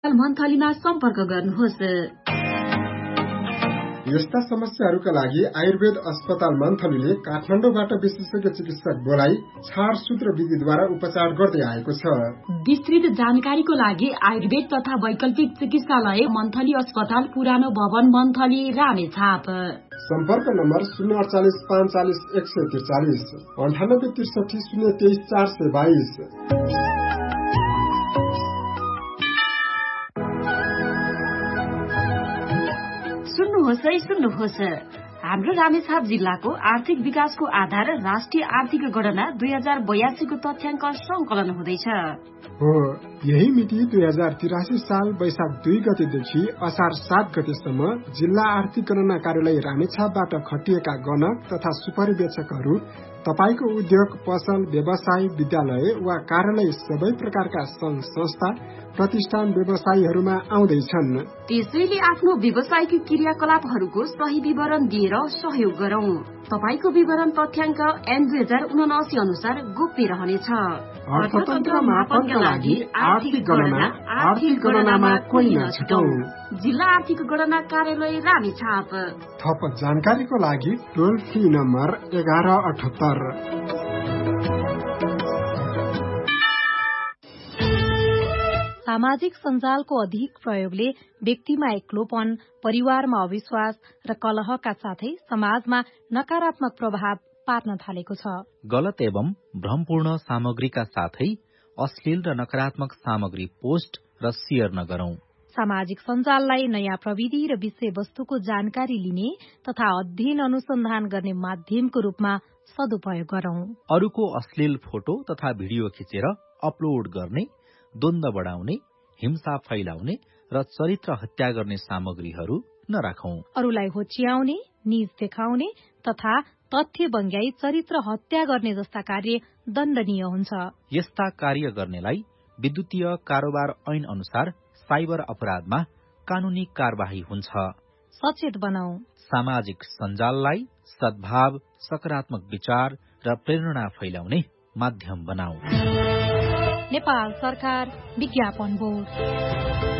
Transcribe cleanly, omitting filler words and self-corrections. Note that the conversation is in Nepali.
मन्थलीमा सम्पर्क गर्नुहोस्। यस्ता समस्याहरूका लागि आयुर्वेद अस्पताल मन्थलीले काठमाडौँबाट विशेषज्ञ चिकित्सक बोलाई छाडसूत्र विधिद्वारा उपचार गर्दै आएको छ। विस्तृत जानकारीको लागि आयुर्वेद तथा वैकल्पिक चिकित्सालय मन्थली अस्पताल पुरानो भवन मन्थली रामेछाप। सम्पर्क नम्बर 048 45 143 98 63 023 422। सुन्नुहोस् हाम्रो रामेछाप जिल्लाको आर्थिक विकासको आधार राष्ट्रिय आर्थिक गणना 2082 को तथ्याङ्क संकलन हुँदैछ। हो, यही मिति 2083 साल वैशाख 2 गतेदेखि असार 7 गतेसम्म जिल्ला आर्थिक गणना कार्यालय रामेछापबाट खटिएका गणक तथा सुपरिवेक्षकहरू तपाईको उद्योग, पसल, व्यवसाय, विद्यालय वा कार्यालय सबै प्रकारका संघ संस्था प्रतिष्ठान व्यवसायीहरूमा आउँदैछन्। त्यसैले आफ्नो व्यवसायिक क्रियाकलापहरूको सही विवरण दिएर सहयोग गरौं। तपाईको विवरण तथ्याङ्क ऐन 2079 अनुसार गोप्य रहनेछ। अर्थतन्त्र मापनका लागि आर्थिक गणना, आर्थिक गणनामा कोही नछुटौं। जिल्ला आर्थिक गणना कार्यालय रामेछाप। थप जानकारीको लागि टोल फ्री नम्बर 1178। सामाजिक सञ्जालको अधिक प्रयोगले व्यक्तिमा एक्लोपन, परिवारमा अविश्वास र कलहका साथै समाजमा नकारात्मक प्रभाव पार्न थालेको छ। गलत एवं भ्रमपूर्ण सामग्रीका साथै अश्लील र नकारात्मक सामग्री पोस्ट र शेयर नगरौं। सामाजिक सञ्जाललाई नयाँ प्रविधि र विषयवस्तुको जानकारी लिने तथा अध्ययन अनुसन्धान गर्ने माध्यमको रूपमा सदुपयोग गरौं। अरूको अश्लील फोटो तथा भिडियो खिचेर अपलोड गर्ने, द्वन्द्व बढ़ाउने, हिंसा फैलाउने र चरित्र हत्या गर्ने सामग्रीहरू नराखौं। अरूलाई होच्याउने, नीच देखाउने तथा तथ्य बङ्ग्याई चरित्र हत्या गर्ने जस्ता कार्य दण्डनीय हुन्छ। यस्ता कार्य गर्नेलाई विद्युतीय कारोबार ऐन अनुसार साइबर अपराधमा कानूनी कार्यवाही हुन्छ। सचेत बनाऊ। सामाजिक सञ्जाललाई सद्भाव, सकारात्मक विचार र प्रेरणा फैलाउने माध्यम बनाऊ। नेपाल सरकार विज्ञापन बोर्ड।